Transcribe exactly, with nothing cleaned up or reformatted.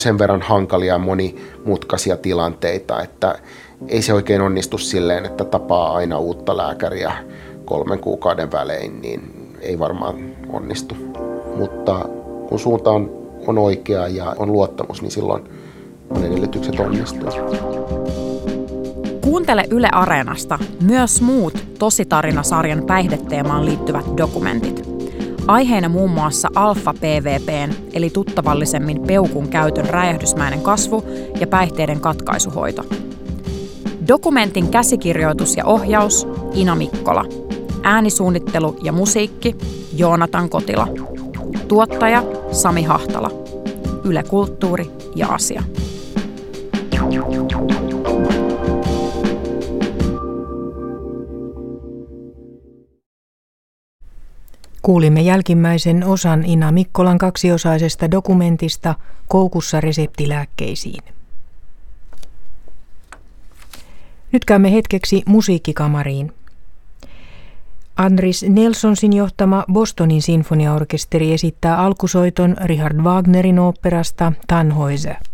sen verran hankalia ja monimutkaisia tilanteita, että ei se oikein onnistu silleen, että tapaa aina uutta lääkäriä kolmen kuukauden välein, niin ei varmaan onnistu. Mutta kun suunta on, on oikea ja on luottamus, niin silloin on edellytykset onnistuu. Kuuntele Yle Areenasta myös muut Tositarina-sarjan päihdeteemaan liittyvät dokumentit. Aiheena muun muassa alfa-P V P:n eli tuttavallisemmin peukun käytön räjähdysmäinen kasvu ja päihteiden katkaisuhoito. Dokumentin käsikirjoitus ja ohjaus Ina Mikkola. Äänisuunnittelu ja musiikki Joonatan Kotila. Tuottaja Sami Hahtala. Yle Kulttuuri ja Asia. Kuulimme jälkimmäisen osan Ina Mikkolan kaksiosaisesta dokumentista Koukussa reseptilääkkeisiin. Nyt käymme hetkeksi musiikkikamariin. Andris Nelsonsin johtama Bostonin sinfoniaorkesteri esittää alkusoiton Richard Wagnerin oopperasta Tannhäuser.